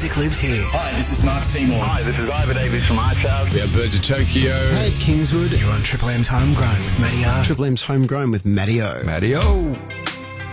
music lives here. Hi, this is Mark Seymour. Hi, this is Ivor Davies from iSouth. We are Birds of Tokyo. Hey, it's Kingswood. You're on Triple M's Homegrown with Matty R. Triple M's Homegrown with Matty O. Matty O.